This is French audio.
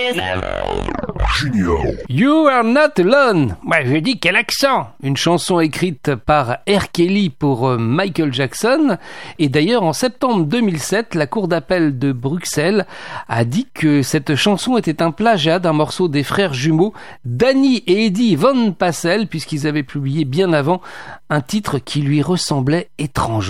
You Are Not Alone. Ouais, je dis quel accent. Une chanson écrite par R. Kelly pour Michael Jackson. Et d'ailleurs, en septembre 2007, la Cour d'appel de Bruxelles a dit que cette chanson était un plagiat d'un morceau des frères jumeaux Danny et Eddie Van Passel, puisqu'ils avaient publié bien avant un titre qui lui ressemblait étrangement.